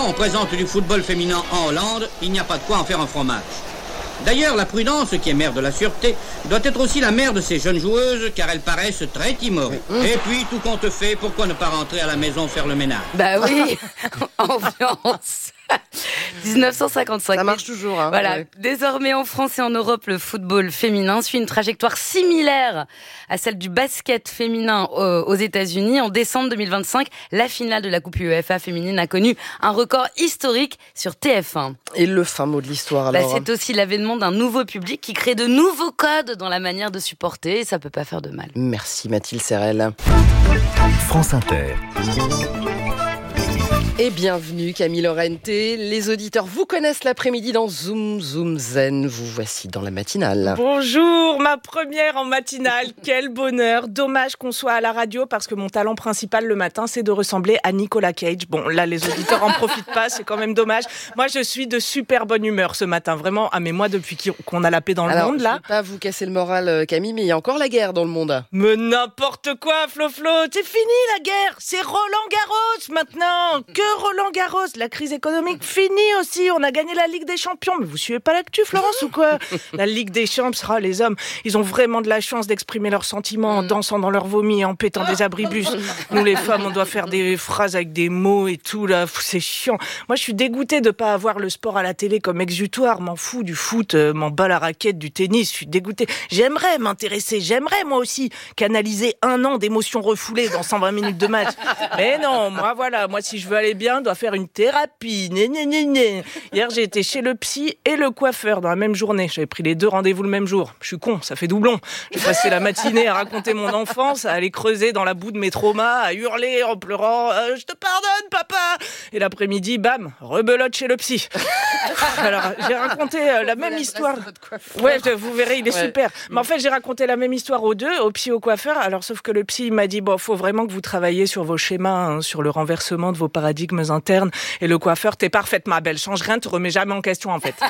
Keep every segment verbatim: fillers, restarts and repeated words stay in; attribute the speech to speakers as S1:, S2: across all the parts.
S1: on présente du football féminin en Hollande, il n'y a pas de quoi en faire un fromage. D'ailleurs, la prudence, qui est mère de la sûreté, doit être aussi la mère de ces jeunes joueuses, car elles paraissent très timorées. Mmh. Et puis, tout compte fait, pourquoi ne pas rentrer à la maison faire le ménage ?
S2: Bah oui, ambiance dix-neuf cent cinquante-cinq.
S3: Ça marche toujours. Hein,
S2: voilà.
S3: ouais.
S2: Désormais, en France et en Europe, le football féminin suit une trajectoire similaire à celle du basket féminin aux États-Unis. En décembre deux mille vingt-cinq, la finale de la Coupe UEFA féminine a connu un record historique sur T F un.
S3: Et le fin mot de l'histoire, alors
S2: bah, c'est aussi l'avènement d'un nouveau public qui crée de nouveaux codes dans la manière de supporter. Et ça peut pas faire de mal.
S3: Merci Mathilde Serrel.
S4: France Inter.
S3: Et bienvenue Camille Lorente. Les auditeurs vous connaissent l'après-midi dans Zoom Zoom Zen. Vous voici dans la matinale.
S5: Bonjour, ma première en matinale. Quel bonheur. Dommage qu'on soit à la radio parce que mon talent principal le matin, c'est de ressembler à Nicolas Cage. Bon, là, les auditeurs en profitent pas, c'est quand même dommage. Moi, je suis de super bonne humeur ce matin. Vraiment, ah mais moi, depuis qu'on a la paix dans le
S3: Alors,
S5: monde, là...
S3: je ne vais pas vous casser le moral, Camille, mais il y a encore la guerre dans le monde.
S5: Mais n'importe quoi, Flo-Flo. C'est fini, la guerre. C'est Roland Garros, maintenant. Que Roland Garros, la crise économique finie aussi, on a gagné la Ligue des Champions. Mais vous suivez pas l'actu, Florence, ou quoi ? La Ligue des Champions, sera les hommes, ils ont vraiment de la chance d'exprimer leurs sentiments en dansant dans leur vomi et en pétant des abribus. Nous les femmes, on doit faire des phrases avec des mots et tout, là, c'est chiant. Moi, je suis dégoûtée de pas avoir le sport à la télé comme exutoire, m'en fous du foot, euh, m'en bats la raquette, du tennis, je suis dégoûtée. J'aimerais m'intéresser, j'aimerais moi aussi canaliser un an d'émotions refoulées dans cent vingt minutes de match. Mais non, moi voilà, moi si je veux aller bien, doit faire une thérapie. Né, né, né, né. Hier, j'ai été chez le psy et le coiffeur dans la même journée. J'avais pris les deux rendez-vous le même jour. Je suis con, ça fait doublon. J'ai passé la matinée à raconter mon enfance, à aller creuser dans la boue de mes traumas, à hurler en pleurant euh, « Je te pardonne, papa !» Et l'après-midi, bam, rebelote chez le psy. Alors, j'ai raconté euh, la même histoire. Ouais, vous verrez, il est ouais. super. Mais en fait, j'ai raconté la même histoire aux deux, au psy, au coiffeur. Alors, sauf que le psy m'a dit « Bon, faut vraiment que vous travailliez sur vos schémas, hein, sur le renversement de vos paradigmes interne. Et le coiffeur, t'es parfaite, ma belle. Change rien, te remets jamais en question, en fait.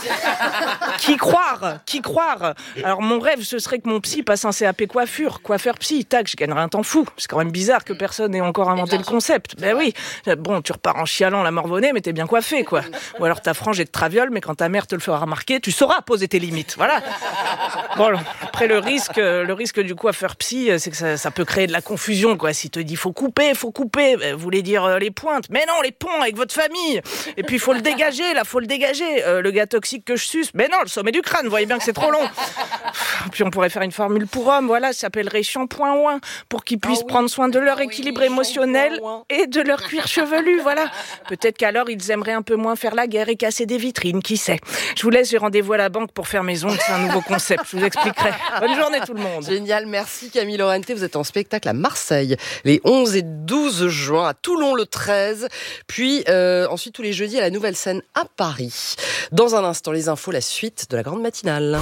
S5: Qui croire Qui croire Alors, mon rêve, ce serait que mon psy passe un C A P coiffure. Coiffeur psy, tac, je gagnerais un temps fou. C'est quand même bizarre que personne n'ait encore inventé le concept. Ben oui. Bon, tu repars en chialant la morvonnée, mais t'es bien coiffé, quoi. Ou alors ta frange est de traviole, mais quand ta mère te le fera remarquer, tu sauras poser tes limites. Voilà. Bon, après, le risque, le risque du coiffeur psy, c'est que ça, ça peut créer de la confusion, quoi. S'il te dit, faut couper, faut couper, ben, vous voulez dire euh, les pointes. Mais non, les ponts avec votre famille. Et puis, il faut le dégager, là, faut le dégager. Euh, le gars toxique que je suce, mais non, le sommet du crâne, vous voyez bien que c'est trop long. Puis, on pourrait faire une formule pour hommes, voilà, ça s'appellerait shampoing ouin, pour qu'ils puissent ah oui. prendre soin de leur ah équilibre oui, émotionnel et de leur cuir chevelu, voilà. Peut-être qu'alors, ils aimeraient un peu moins faire la guerre et casser des vitrines, qui sait. Je vous laisse, j'ai rendez-vous à la banque pour faire mes ongles, c'est un nouveau concept, je vous expliquerai. Bonne journée tout le monde.
S3: Génial, merci Camille Lorente, vous êtes en spectacle à Marseille, les onze et douze juin, à Toulon le treize, puis euh, ensuite tous les jeudis à la Nouvelle Scène à Paris. Dans un instant, les infos, la suite de la grande matinale.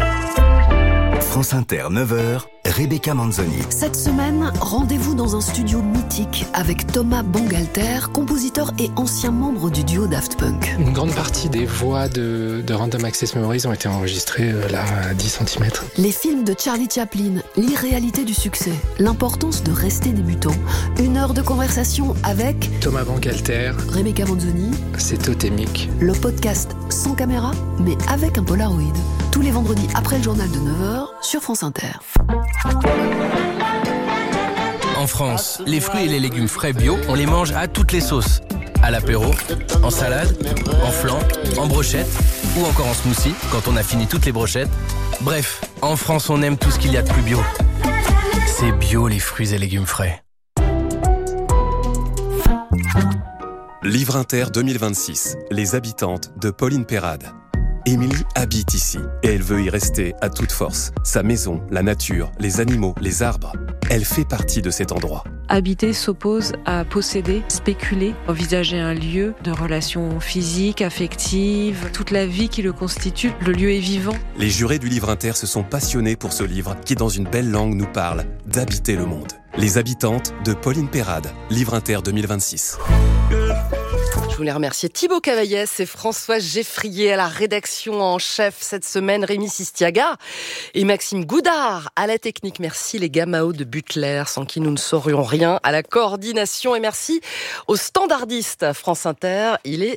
S4: France Inter, neuf heures, Rebecca Manzoni.
S6: Cette semaine, rendez-vous dans un studio mythique avec Thomas Bangalter, compositeur et ancien membre du duo Daft Punk.
S7: Une grande partie des voix de, de Random Access Memories ont été enregistrées euh, là, à dix centimètres.
S6: Les films de Charlie Chaplin, l'irréalité du succès, l'importance de rester débutant. Une heure de conversation avec
S7: Thomas Bangalter,
S6: Rebecca Manzoni.
S7: C'est totémique.
S6: Le podcast sans caméra, mais avec un Polaroid. Tous les vendredis après le journal de neuf heures sur France Inter.
S8: En France, les fruits et les légumes frais bio, on les mange à toutes les sauces. À l'apéro, en salade, en flan, en brochette ou encore en smoothie quand on a fini toutes les brochettes. Bref, en France, on aime tout ce qu'il y a de plus bio. C'est bio les fruits et légumes frais.
S9: Livre Inter deux mille vingt-six. Les habitantes de Pauline Perrade. Émilie habite ici et elle veut y rester à toute force. Sa maison, la nature, les animaux, les arbres. Elle fait partie de cet endroit.
S10: Habiter s'oppose à posséder, spéculer, envisager un lieu de relations physiques, affectives, toute la vie qui le constitue. Le lieu est vivant.
S9: Les jurés du Livre Inter se sont passionnés pour ce livre qui, dans une belle langue, nous parle d'habiter le monde. Les habitantes de Pauline Perrade. Livre Inter deux mille vingt-six.
S3: Je voulais remercier Thibaut Cavaillès et François Geffrier à la rédaction en chef cette semaine, Rémi Sistiaga et Maxime Goudard à la technique. Merci les Gamao de Butler, sans qui nous ne saurions rien, à la coordination, et merci aux standardistes France Inter. Il est